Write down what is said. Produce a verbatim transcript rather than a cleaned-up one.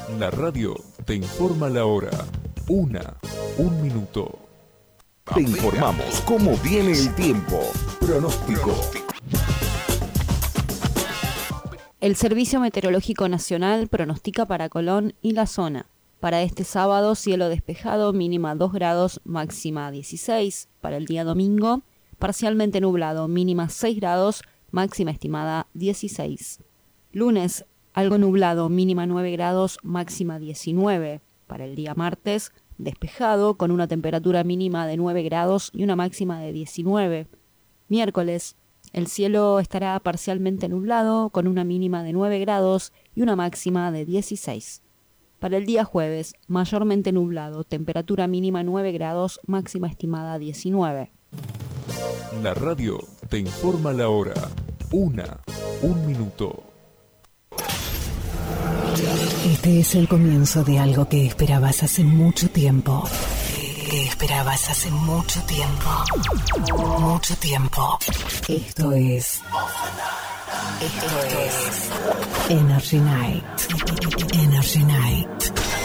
La radio te informa la hora. Una, un minuto. Te informamos cómo viene el tiempo. Pronóstico. El Servicio Meteorológico Nacional pronostica para Colón y la zona. Para este sábado, cielo despejado, mínima dos grados, máxima dieciséis. Para el día domingo, parcialmente nublado, mínima seis grados, máxima estimada dieciséis. Lunes, algo nublado, mínima nueve grados, máxima diecinueve. Para el día martes, despejado, con una temperatura mínima de nueve grados y una máxima de diecinueve. Miércoles, el cielo estará parcialmente nublado, con una mínima de nueve grados y una máxima de dieciséis. Para el día jueves, mayormente nublado, temperatura mínima nueve grados, máxima estimada diecinueve. La radio te informa la hora. Una, un minuto. Este es el comienzo de algo que esperabas hace mucho tiempo. Que esperabas hace mucho tiempo. Mucho tiempo. Esto es... Esto es... Energy Night. Energy Night.